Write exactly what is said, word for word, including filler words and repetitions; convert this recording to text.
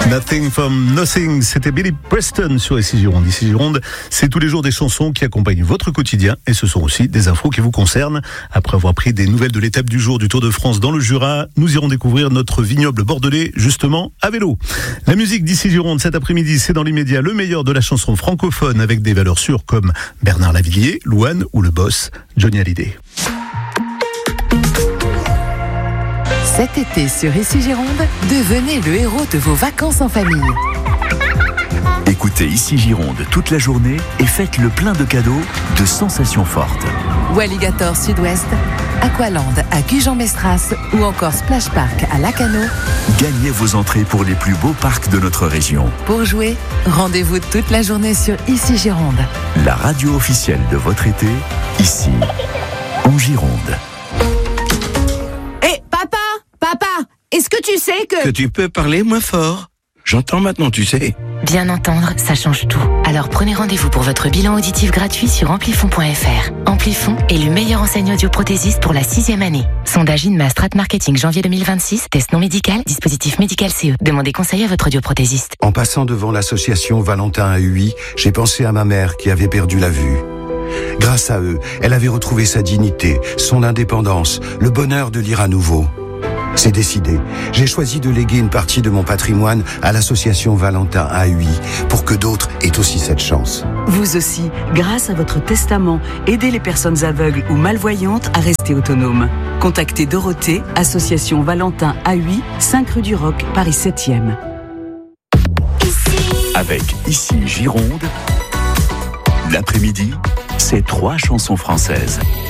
Nothing from Nothing, c'était Billy Preston sur Ici Gironde. Ici Gironde, c'est tous les jours des chansons qui accompagnent votre quotidien et ce sont aussi des infos qui vous concernent. Après avoir pris des nouvelles de l'étape du jour du Tour de France dans le Jura, nous irons découvrir notre vignoble bordelais justement à vélo. La musique d'Ici Gironde cet après-midi, c'est dans l'immédiat le meilleur de la chanson francophone avec des valeurs sûres comme Bernard Lavilliers, Louane ou le boss Johnny Hallyday. Cet été sur Ici Gironde, devenez le héros de vos vacances en famille. Écoutez Ici Gironde toute la journée et faites le plein de cadeaux de sensations fortes. Walligator Sud-Ouest, Aqualand à Gujan-Mestras ou encore Splash Park à Lacano. Gagnez vos entrées pour les plus beaux parcs de notre région. Pour jouer, rendez-vous toute la journée sur Ici Gironde. La radio officielle de votre été, ici, en Gironde. Papa, est-ce que tu sais que... Que tu peux parler moins fort. J'entends maintenant, tu sais. Bien entendre, ça change tout. Alors prenez rendez-vous pour votre bilan auditif gratuit sur amplifon point f r. Amplifon est le meilleur enseigne audioprothésiste pour la sixième année. Sondage INMA Strat Marketing janvier deux mille vingt-six. Test non médical, dispositif médical C E. Demandez conseil à votre audioprothésiste. En passant devant l'association Valentin A U I, j'ai pensé à ma mère qui avait perdu la vue. Grâce à eux, elle avait retrouvé sa dignité, son indépendance, le bonheur de lire à nouveau. C'est décidé. J'ai choisi de léguer une partie de mon patrimoine à l'association Valentin A U I pour que d'autres aient aussi cette chance. Vous aussi, grâce à votre testament, aidez les personnes aveugles ou malvoyantes à rester autonomes. Contactez Dorothée, association Valentin A U I, cinq rue du Roc, Paris septième. Avec Ici Gironde, l'après-midi, c'est trois chansons françaises.